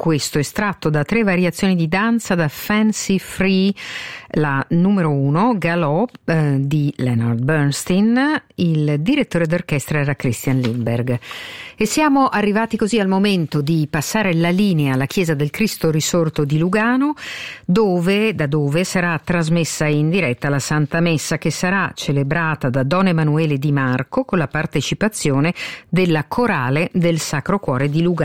questo estratto da 3 variazioni di danza da Fancy Free, la numero 1, Galop, di Leonard Bernstein. Il direttore d'orchestra era Christian Lindberg. E siamo arrivati così al momento di passare la linea alla Chiesa del Cristo Risorto di Lugano, da dove sarà trasmessa in diretta la Santa Messa, che sarà celebrata da Don Emanuele Di Marco con la partecipazione della Corale del Sacro Cuore di Lugano.